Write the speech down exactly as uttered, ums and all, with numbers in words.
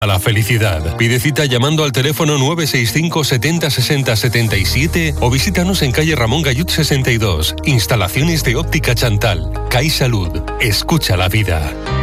A la felicidad. Pide cita llamando al teléfono nueve seis cinco setenta sesenta setenta y siete o visítanos en calle Ramón Gallut sesenta y dos. Instalaciones de óptica Chantal. C A I Salud. Escucha la vida.